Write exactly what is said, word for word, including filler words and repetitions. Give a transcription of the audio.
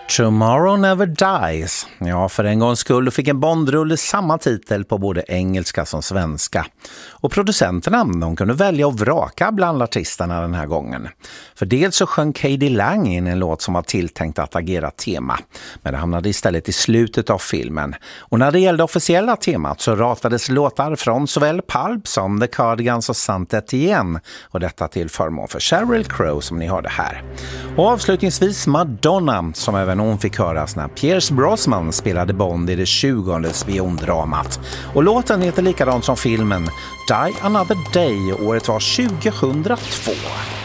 Tomorrow Never Dies. Ja, för en gångs skull fick en Bondrulle samma titel på både engelska som svenska. Och producenterna, de kunde välja och vraka bland artisterna den här gången. För dels så sjöng K.D. Lang in en låt som var tilltänkt att agera tema. Men det hamnade istället i slutet av filmen. Och när det gällde officiella temat så ratades låtar från såväl Pulp som The Cardigans och Saint Etienne. Och detta till förmån för Sheryl Crow som ni hörde här. Och avslutningsvis Madonna, som även hon fick höras när Pierce Brosnan spelade Bond i det tjugonde spiondramat. Och låten heter likadant som filmen Die Another Day och året var tjugohundratvå.